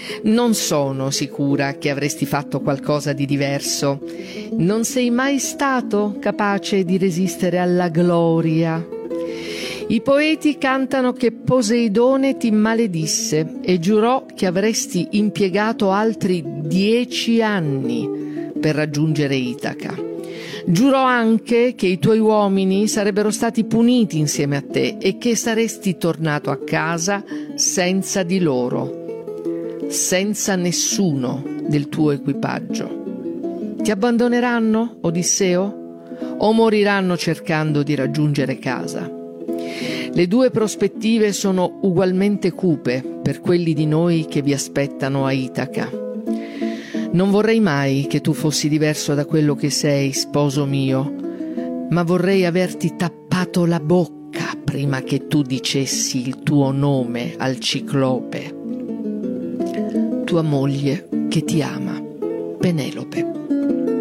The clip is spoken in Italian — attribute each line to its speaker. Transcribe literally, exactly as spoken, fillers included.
Speaker 1: Non sono sicura che avresti fatto qualcosa di diverso. Non sei mai stato capace di resistere alla gloria. I poeti cantano che Poseidone ti maledisse e giurò che avresti impiegato altri dieci anni per raggiungere Itaca. Giurò anche che i tuoi uomini sarebbero stati puniti insieme a te e che saresti tornato a casa senza di loro, senza nessuno del tuo equipaggio. Ti abbandoneranno, Odisseo, o moriranno cercando di raggiungere casa? Le due prospettive sono ugualmente cupe per quelli di noi che vi aspettano a Itaca. Non vorrei mai che tu fossi diverso da quello che sei, sposo mio, ma vorrei averti tappato la bocca prima che tu dicessi il tuo nome al ciclope. Tua moglie che ti ama, Penelope.